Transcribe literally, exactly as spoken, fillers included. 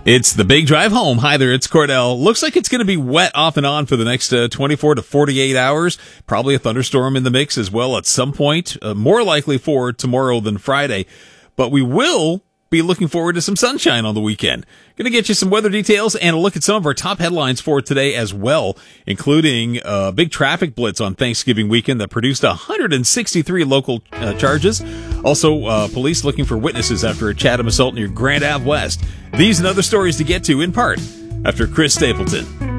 It's the big drive home. Hi there, it's Cordell. Looks like it's going to be wet off and on for the next uh, twenty-four to forty-eight hours. Probably a thunderstorm in the mix as well at some point. Uh, more likely for tomorrow than Friday. But we will be looking forward to some sunshine on the weekend. Going to get you some weather details and a look at some of our top headlines for today as well, including a big traffic blitz on Thanksgiving weekend that produced one hundred sixty-three local uh, charges. Also, uh, police looking for witnesses after a Chatham assault near Grand Ave West. These and other stories to get to in part after Chris Stapleton.